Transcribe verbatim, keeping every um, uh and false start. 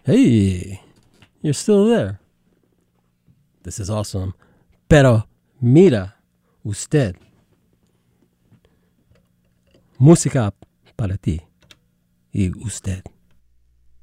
Hey, you're still there. This is awesome. Pero mira usted. Música para ti y usted.